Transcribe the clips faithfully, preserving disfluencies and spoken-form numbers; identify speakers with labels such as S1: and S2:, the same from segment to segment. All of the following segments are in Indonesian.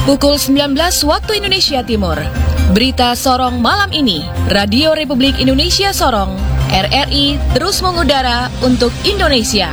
S1: Pukul sembilan belas waktu Indonesia Timur. Berita Sorong malam ini, Radio Republik Indonesia Sorong, R R I terus mengudara untuk Indonesia.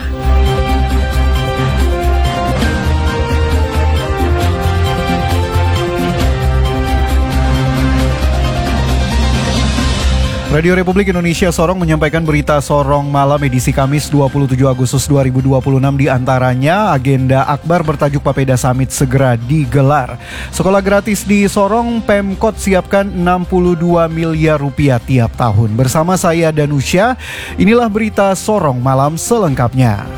S2: Radio Republik Indonesia Sorong menyampaikan berita Sorong malam edisi Kamis dua puluh tujuh Agustus dua ribu dua puluh enam, di antaranya agenda akbar bertajuk Papeda Summit segera digelar. Sekolah gratis di Sorong, Pemkot siapkan enam puluh dua miliar rupiah tiap tahun. Bersama saya Danusya, inilah berita Sorong malam selengkapnya.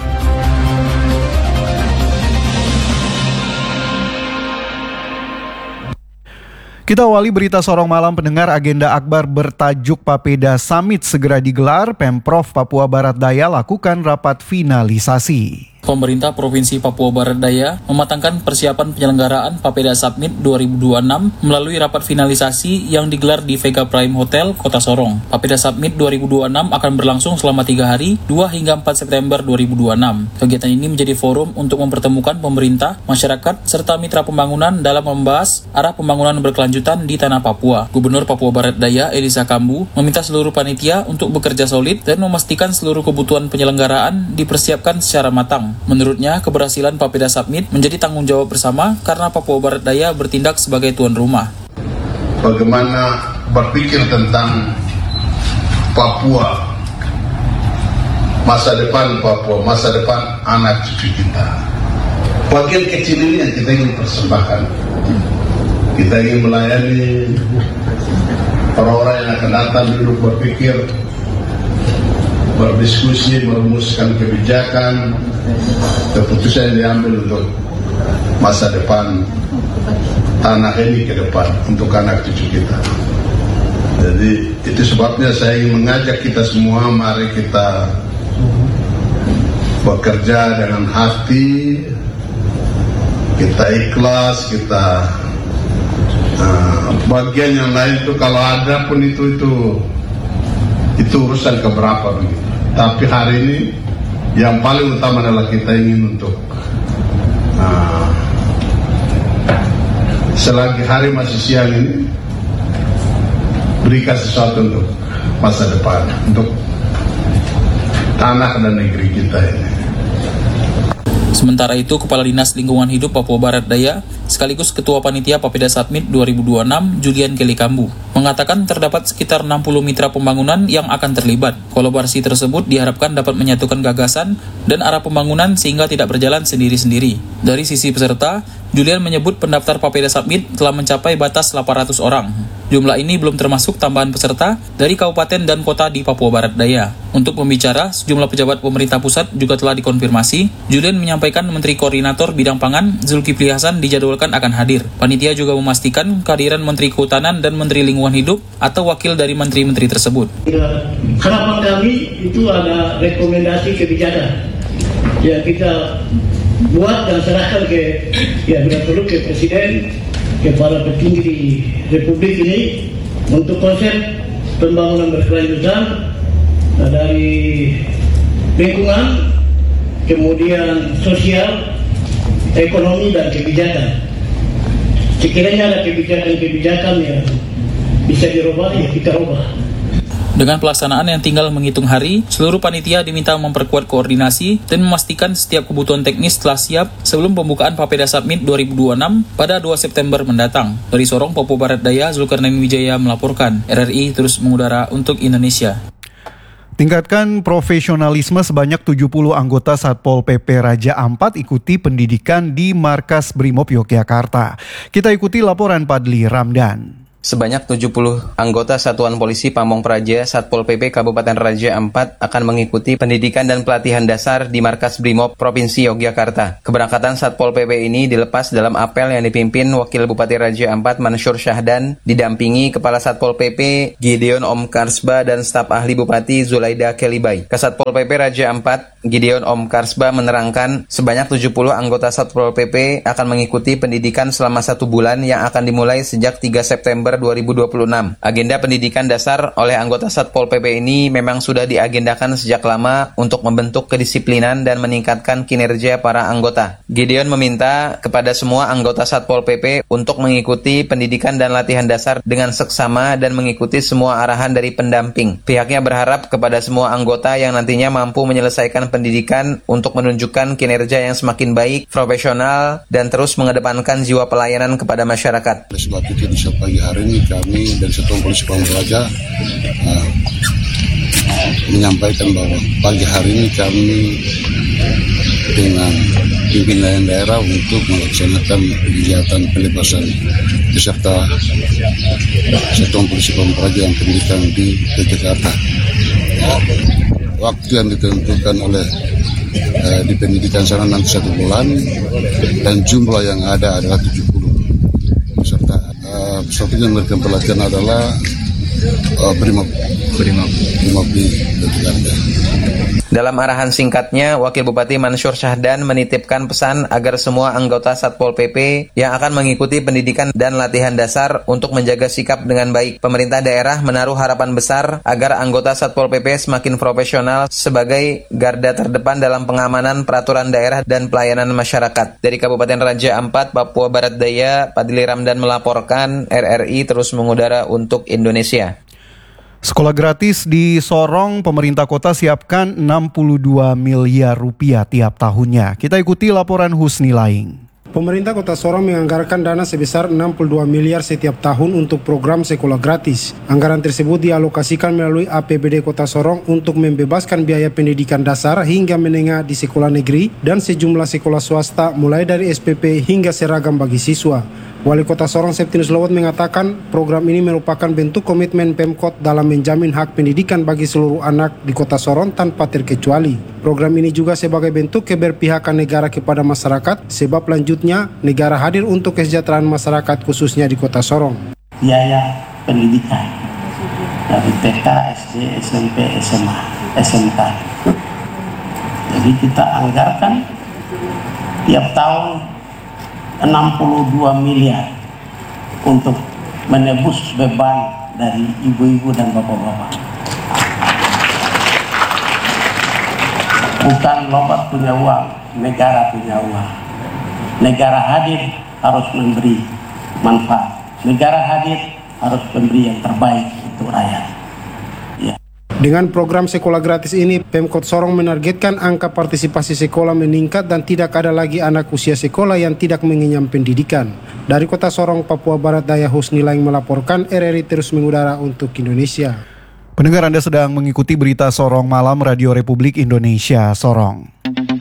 S2: Kita awali berita Sorong malam pendengar. Agenda akbar bertajuk Papeda Summit segera digelar. Pemprov Papua Barat Daya lakukan rapat finalisasi.
S3: Pemerintah Provinsi Papua Barat Daya mematangkan persiapan penyelenggaraan Papeda Summit dua ribu dua puluh enam melalui rapat finalisasi yang digelar di Vega Prime Hotel, Kota Sorong. Papeda Summit dua ribu dua puluh enam akan berlangsung selama tiga hari, dua hingga empat September dua ribu dua puluh enam. Kegiatan ini menjadi forum untuk mempertemukan pemerintah, masyarakat, serta mitra pembangunan dalam membahas arah pembangunan berkelanjutan di tanah Papua. Gubernur Papua Barat Daya, Elisa Kambu, meminta seluruh panitia untuk bekerja solid dan memastikan seluruh kebutuhan penyelenggaraan dipersiapkan secara matang. Menurutnya, keberhasilan Papeda Summit menjadi tanggung jawab bersama karena Papua Barat Daya bertindak sebagai tuan rumah.
S4: Bagaimana berpikir tentang Papua, masa depan Papua, masa depan anak cucu kita. Bagian kecil ini yang kita ingin persembahkan. Kita ingin melayani orang-orang yang akan datang duduk berpikir, berdiskusi, merumuskan kebijakan, keputusan yang diambil untuk masa depan tanah ini ke depan, untuk anak cucu kita. Jadi itu sebabnya saya ingin mengajak kita semua, mari kita bekerja dengan hati, kita ikhlas, kita uh, bagian yang lain itu kalau ada pun itu itu itu urusan keberapa begitu. Tapi hari ini yang paling utama adalah kita ingin untuk uh, selagi hari masih siang ini berikan sesuatu untuk masa depan, untuk tanah dan negeri kita ini.
S3: Sementara itu, Kepala Dinas Lingkungan Hidup Papua Barat Daya sekaligus Ketua Panitia Papeda Summit dua ribu dua puluh enam, Julian Kelly Kambu, mengatakan terdapat sekitar enam puluh mitra pembangunan yang akan terlibat. Kolaborasi tersebut diharapkan dapat menyatukan gagasan dan arah pembangunan sehingga tidak berjalan sendiri-sendiri. Dari sisi peserta, Julian menyebut pendaftar Papeda Summit telah mencapai batas delapan ratus orang. Jumlah ini belum termasuk tambahan peserta dari kabupaten dan kota di Papua Barat Daya. Untuk pembicara, sejumlah pejabat pemerintah pusat juga telah dikonfirmasi. Julian menyampaikan Menteri Koordinator Bidang Pangan Zulkifli Hasan dijadwalkan akan hadir. Panitia juga memastikan kehadiran Menteri Kehutanan dan Menteri Lingkungan Hidup atau wakil dari menteri-menteri tersebut.
S5: Harapan kami itu ada rekomendasi kebijakan yang kita buat dan serahkan ke ya bila perlu ke Presiden, ke para petinggi di Republik ini untuk konsep pembangunan berkelanjutan nah, dari lingkungan, kemudian sosial, ekonomi dan kebijakan. Sekiranya ada kebijakan-kebijakan yang bisa dirubah, ya kita rubah.
S3: Dengan pelaksanaan yang tinggal menghitung hari, seluruh panitia diminta memperkuat koordinasi dan memastikan setiap kebutuhan teknis telah siap sebelum pembukaan Papeda Summit dua ribu dua puluh enam pada dua September mendatang. Dari Sorong, Papua Barat Daya, Zulkarnain Wijaya melaporkan. R R I terus mengudara untuk Indonesia.
S2: Tingkatkan profesionalisme, sebanyak tujuh puluh anggota Satpol P P Raja Ampat ikuti pendidikan di Markas Brimob Yogyakarta. Kita ikuti laporan Padli Ramdan.
S6: Sebanyak tujuh puluh anggota Satuan Polisi Pamong Praja Satpol P P Kabupaten Raja Ampat akan mengikuti pendidikan dan pelatihan dasar di Markas Brimob Provinsi Yogyakarta. Keberangkatan Satpol P P ini dilepas dalam apel yang dipimpin Wakil Bupati Raja Ampat Mansur Syahdan, didampingi Kepala Satpol P P Gideon Om Karsba dan staf ahli Bupati Zulaida Kelibay. Kasatpol P P Raja Ampat Gideon Om Karsba menerangkan sebanyak tujuh puluh anggota Satpol P P akan mengikuti pendidikan selama satu bulan yang akan dimulai sejak tiga September September dua ribu dua puluh enam. Agenda pendidikan dasar oleh anggota Satpol P P ini memang sudah diagendakan sejak lama untuk membentuk kedisiplinan dan meningkatkan kinerja para anggota. Gideon meminta kepada semua anggota Satpol P P untuk mengikuti pendidikan dan latihan dasar dengan seksama dan mengikuti semua arahan dari pendamping. Pihaknya berharap kepada semua anggota yang nantinya mampu menyelesaikan pendidikan untuk menunjukkan kinerja yang semakin baik, profesional, dan terus mengedepankan jiwa pelayanan kepada masyarakat.
S7: Oleh sebab itu, di pagi hari ini kami dan Satuan Polisi Pamong Praja uh, menyampaikan bahwa pagi hari ini kami dengan pimpinan daerah untuk melaksanakan kegiatan pelepasan peserta Satuan Polisi Pamong Praja yang pendidikan di Jakarta. Uh, waktu yang ditentukan oleh uh, di pendidikan sana nanti satu bulan dan jumlah yang ada adalah tujuh puluh peserta. Uh, peserta yang memberikan pelatihan adalah uh, Brimob Brimob Brimob di Jakarta.
S6: Dalam arahan singkatnya, Wakil Bupati Mansur Syahdan menitipkan pesan agar semua anggota Satpol P P yang akan mengikuti pendidikan dan latihan dasar untuk menjaga sikap dengan baik. Pemerintah daerah menaruh harapan besar agar anggota Satpol P P semakin profesional sebagai garda terdepan dalam pengamanan peraturan daerah dan pelayanan masyarakat. Dari Kabupaten Raja Ampat, Papua Barat Daya, Padli Ramdan melaporkan, R R I terus mengudara untuk Indonesia.
S2: Sekolah gratis di Sorong, pemerintah kota siapkan enam puluh dua miliar rupiah tiap tahunnya. Kita ikuti laporan Husni Laing.
S8: Pemerintah Kota Sorong menganggarkan dana sebesar enam puluh dua miliar setiap tahun untuk program sekolah gratis. Anggaran tersebut dialokasikan melalui A P B D Kota Sorong untuk membebaskan biaya pendidikan dasar hingga menengah di sekolah negeri dan sejumlah sekolah swasta mulai dari S P P hingga seragam bagi siswa. Wali Kota Sorong Septinus Lowot mengatakan program ini merupakan bentuk komitmen Pemkot dalam menjamin hak pendidikan bagi seluruh anak di Kota Sorong tanpa terkecuali. Program ini juga sebagai bentuk keberpihakan negara kepada masyarakat, sebab lanjutnya negara hadir untuk kesejahteraan masyarakat khususnya di Kota Sorong.
S9: Biaya pendidikan dari T K, S D, S M P, S M A, S M K. Jadi kita anggarkan tiap tahun enam puluh dua miliar untuk menebus beban dari ibu-ibu dan bapak-bapak. Bukan lobat punya uang, negara punya uang. Negara hadir harus memberi manfaat. Negara hadir harus memberi yang terbaik untuk rakyat. Ya.
S8: Dengan program sekolah gratis ini, Pemkot Sorong menargetkan angka partisipasi sekolah meningkat dan tidak ada lagi anak usia sekolah yang tidak mengenyam pendidikan. Dari Kota Sorong, Papua Barat Daya, Husni Laing melaporkan, R R I terus mengudara untuk Indonesia.
S2: Pendengar, Anda sedang mengikuti berita Sorong Malam Radio Republik Indonesia Sorong.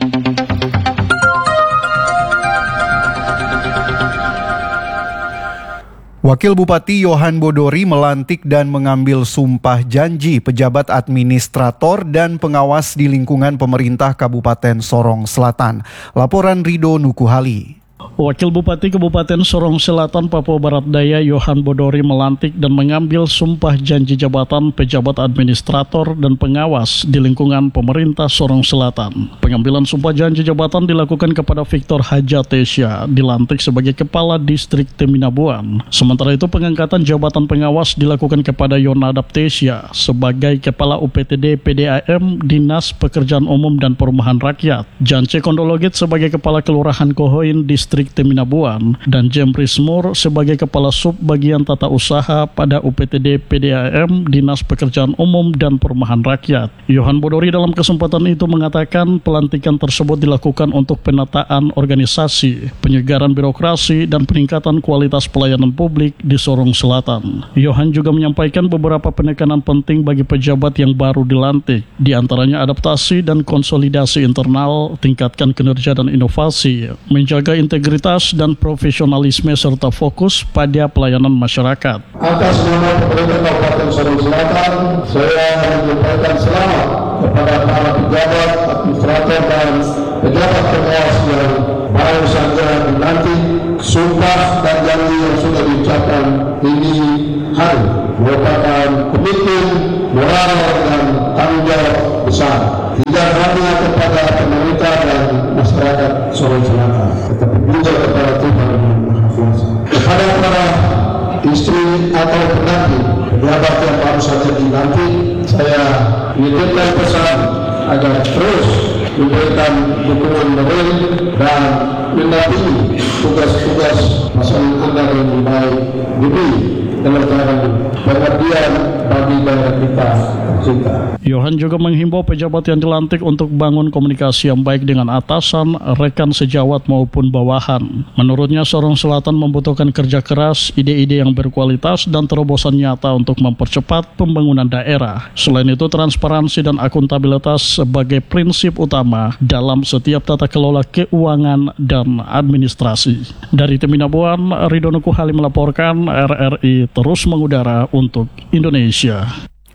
S2: Wakil Bupati Yohan Bodori melantik dan mengambil sumpah janji pejabat administrator dan pengawas di lingkungan pemerintah Kabupaten Sorong Selatan. Laporan Rido Nukuhali.
S10: Wakil Bupati Kabupaten Sorong Selatan, Papua Barat Daya, Yohan Bodori melantik dan mengambil sumpah janji jabatan pejabat administrator dan pengawas di lingkungan pemerintah Sorong Selatan. Pengambilan sumpah janji jabatan dilakukan kepada Victor Hajatesya, dilantik sebagai Kepala Distrik Teminabuan. Sementara itu pengangkatan jabatan pengawas dilakukan kepada Yonadab Tesya sebagai Kepala U P T D P D A M Dinas Pekerjaan Umum dan Perumahan Rakyat. Jance Kondologit sebagai Kepala Kelurahan Kohoin Distrik Teminabuan dan Jemris Mur sebagai Kepala Sub Bagian Tata Usaha pada U P T D P D A M Dinas Pekerjaan Umum dan Perumahan Rakyat. Yohan Bodori dalam kesempatan itu mengatakan pelantikan tersebut dilakukan untuk penataan organisasi, penyegaran birokrasi, dan peningkatan kualitas pelayanan publik di Sorong Selatan. Yohan juga menyampaikan beberapa penekanan penting bagi pejabat yang baru dilantik, di antaranya adaptasi dan konsolidasi internal, tingkatkan kinerja dan inovasi, menjaga integritas dan profesionalisme serta fokus pada pelayanan masyarakat.
S11: Atas nama pemerintah Kabupaten Sorong Selatan, saya menyampaikan selamat kepada para pejabat, administrator dan pejabat pengawas yang baru saja dilantik. Sumpah dan janji yang sudah diucapkan ini hari merupakan komitmen moral dan tanggung jawab besar, tidak hanya kepada pemerintah dan masyarakat Sorong Selatan, tetapi juga kepada Tuhan Yang Maha Kuasa. Kepada para istri atau pendamping pejabat yang baru saja dilantik. Saya menitipkan pesan agar terus memberikan dukungan moral dan mendampingi tugas-tugas pasangan Anda dengan baik demi kelancaran pengabdian bagi daerah kita tercinta.
S10: Yohan juga menghimbau pejabat yang dilantik untuk bangun komunikasi yang baik dengan atasan, rekan sejawat maupun bawahan. Menurutnya, Sorong Selatan membutuhkan kerja keras, ide-ide yang berkualitas, dan terobosan nyata untuk mempercepat pembangunan daerah. Selain itu, transparansi dan akuntabilitas sebagai prinsip utama dalam setiap tata kelola keuangan dan administrasi. Dari Teminabuan, Ridho Nukuhali melaporkan, R R I terus mengudara untuk Indonesia.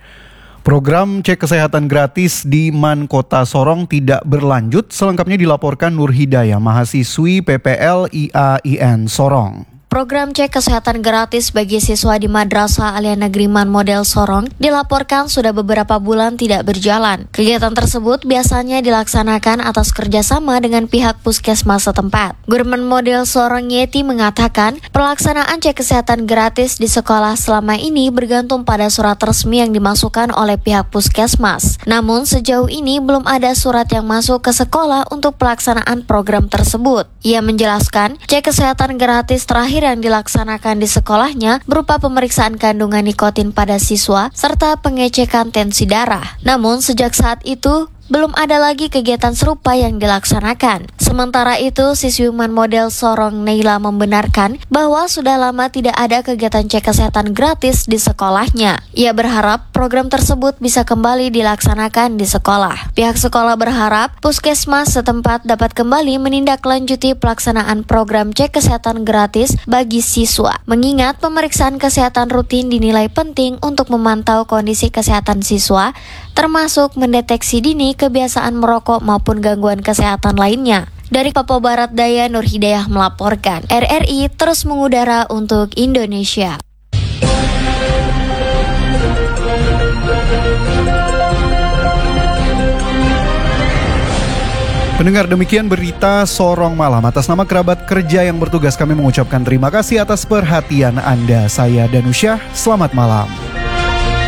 S2: Program cek kesehatan gratis di Man Kota Sorong tidak berlanjut. Selengkapnya dilaporkan Nur Hidayah, mahasiswi P P L I A I N Sorong.
S12: Program cek kesehatan gratis bagi siswa di Madrasah Alia Negeri Man Model Sorong dilaporkan sudah beberapa bulan tidak berjalan. Kegiatan tersebut biasanya dilaksanakan atas kerjasama dengan pihak puskesmas setempat. Guru Man Model Sorong Yeti mengatakan pelaksanaan cek kesehatan gratis di sekolah selama ini bergantung pada surat resmi yang dimasukkan oleh pihak puskesmas. Namun sejauh ini belum ada surat yang masuk ke sekolah untuk pelaksanaan program tersebut. Ia menjelaskan cek kesehatan gratis terakhir yang dilaksanakan di sekolahnya berupa pemeriksaan kandungan nikotin pada siswa serta pengecekan tensi darah. Namun sejak saat itu belum ada lagi kegiatan serupa yang dilaksanakan. Sementara itu, siswi Man Model Sorong Neila membenarkan bahwa sudah lama tidak ada kegiatan cek kesehatan gratis di sekolahnya. Ia berharap program tersebut bisa kembali dilaksanakan di sekolah. Pihak sekolah berharap puskesmas setempat dapat kembali menindaklanjuti pelaksanaan program cek kesehatan gratis bagi siswa. Mengingat pemeriksaan kesehatan rutin dinilai penting untuk memantau kondisi kesehatan siswa, termasuk mendeteksi dini kebiasaan merokok maupun gangguan kesehatan lainnya. Dari Papua Barat Daya, Nur Hidayah melaporkan. R R I terus mengudara untuk Indonesia.
S2: Pendengar, demikian berita Sorong Malam. Atas nama kerabat kerja yang bertugas, kami mengucapkan terima kasih atas perhatian Anda. Saya Danusyah, selamat malam.